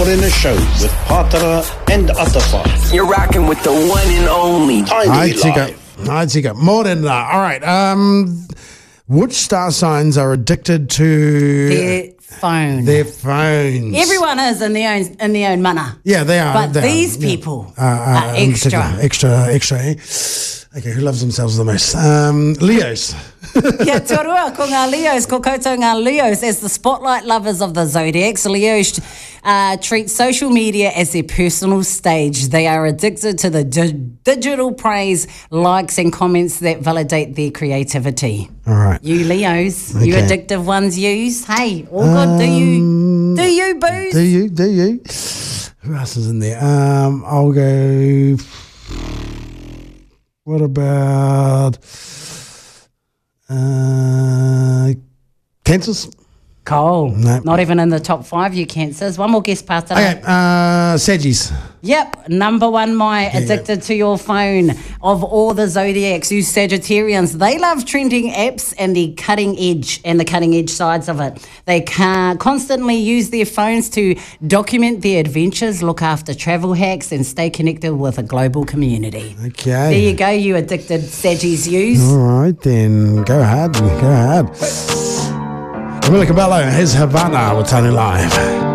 Morena Show with Pātara and Atafa. You're rocking with the one and only Tiny Live. Hi, Tika. Morena. All right. Which star signs are addicted to Their phone. their phones? Everyone is in their own mana. Yeah, they are. But they these are, yeah. people are extra. Extra, eh? Okay, who loves themselves the most? Leos. Kia torua, ko ngā Leos, ko koutou ngā Leos. As the spotlight lovers of the zodiacs, Leos treat social media as their personal stage. They are addicted to the digital praise, likes and comments that validate their creativity. All right. You Leos, Okay. you addictive ones use. Hey, all good. Do you, booze? Do you? Who else is in there? I'll go. What about cancers? Cole. No. Not even in the top 5, you cancers. One more guess, Pātara. Okay, Saggies. Yep, number one, addicted to your phone of all the zodiacs. You Sagittarians, they love trending apps and the cutting edge sides of it. They constantly use their phones to document their adventures, look after travel hacks, and stay connected with a global community. Okay. There you go, you addicted Saggies use. All right, then. Go ahead. Camila Cabello, his Havana with Tiny Live.